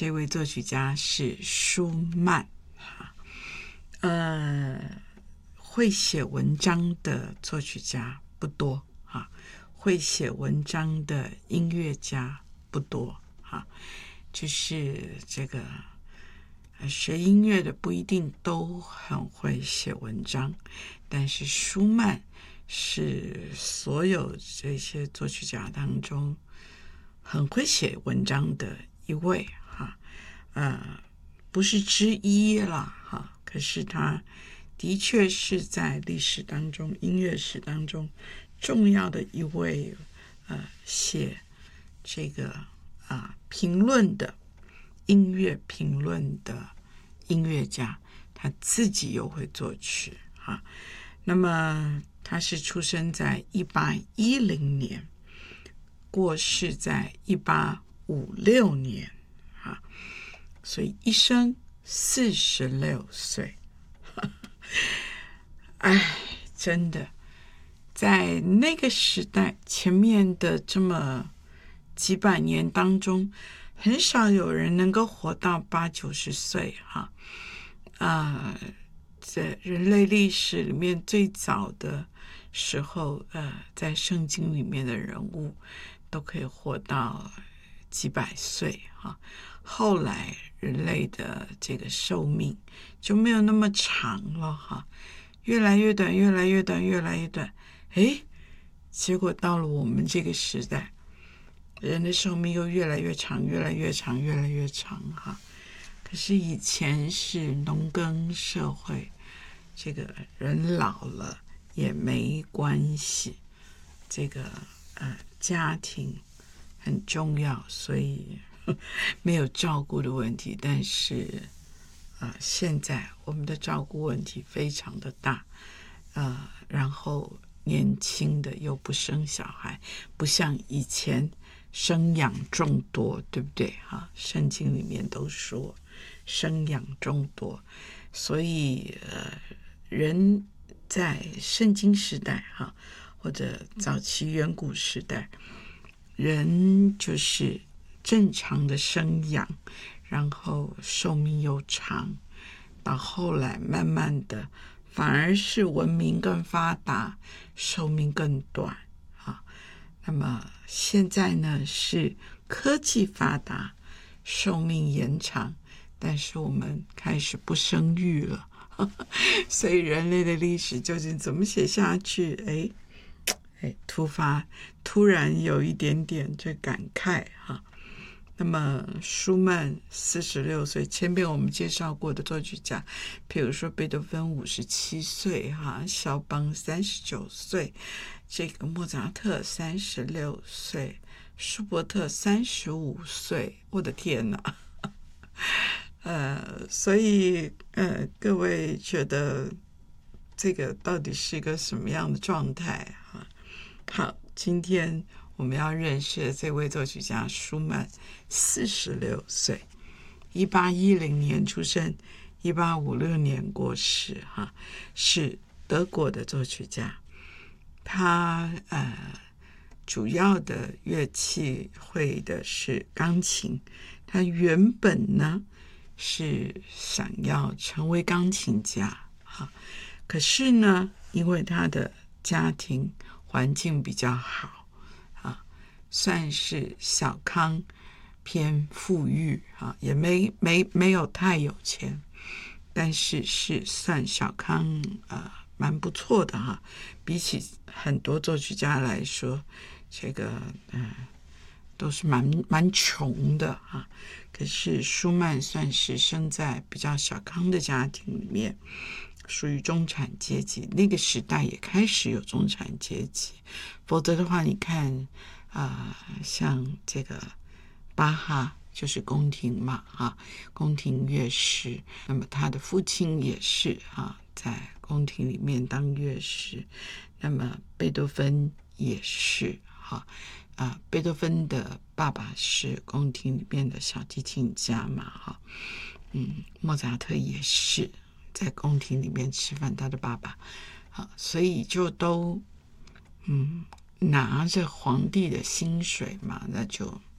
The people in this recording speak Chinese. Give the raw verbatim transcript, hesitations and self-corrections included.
这位作曲家是舒曼。呃，会写文章的作曲家不多哈，会写文章的音乐家不多哈，就是这个学音乐的不一定都很会写文章，但是舒曼是所有这些作曲家当中很会写文章的一位哈，呃，不是之一啦哈。可是他的确是在历史当中、音乐史当中重要的一位呃写这个啊、呃、评论的音乐评论的音乐家，他自己又会作曲哈。那么他是出生在一八一零年，过世在一八五六年哈，所以一生四十六岁，哎，真的，在那个时代，前面的这么几百年当中，很少有人能够活到八九十岁哈。啊、呃，在人类历史里面最早的时候，呃，在圣经里面的人物都可以活到几百岁哈。后来人类的这个寿命就没有那么长了哈，越来越短，越来越短，越来越短。诶，结果到了我们这个时代，人的寿命又越来越长，越来越长，越来越长哈。可是以前是农耕社会，这个人老了也没关系，这个呃家庭很重要，所以没有照顾的问题。但是呃现在我们的照顾问题非常的大，呃然后年轻的又不生小孩，不像以前生养众多，对不对哈？圣经里面都说生养众多，所以呃人在圣经时代哈，或者早期远古时代，人就是正常的生养，然后寿命又长，到后来慢慢的反而是文明更发达，寿命更短啊。那么现在呢是科技发达，寿命延长，但是我们开始不生育了，所以人类的历史究竟怎么写下去？哎哎，突发突然有一点点这感慨哈。那么舒曼四十六岁，前面我们介绍过的作曲家，比如说贝多芬五十七岁哈，肖邦三十九岁，这个莫扎特三十六岁，舒伯特三十五岁，我的天哪！呃，所以呃，各位觉得这个到底是一个什么样的状态哈？好，今天我们要认识的这位作曲家舒曼，四十六岁，一八一零年出生，一八五六年过世哈，是德国的作曲家。他呃主要的乐器会的是钢琴，他原本呢是想要成为钢琴家哈，可是呢，因为他的家庭环境比较好啊，算是小康偏富裕啊，也没没没有太有钱，但是是算小康呃蛮不错的哈，比起很多作曲家来说，这个呃都是蛮蛮穷的哈。可是舒曼算是生在比较小康的家庭里面，属于中产阶级，那个时代也开始有中产阶级，否则的话你看啊、呃，像这个巴哈就是宫廷嘛哈，宫廷乐师，那么他的父亲也是啊，在宫廷里面当乐师，那么贝多芬也是哈啊，贝多芬的爸爸是宫廷里面的小提琴家嘛哈，嗯，莫扎特也是在宫廷里面吃饭，他的爸爸啊，所以就都嗯拿着皇帝的薪水嘛，那就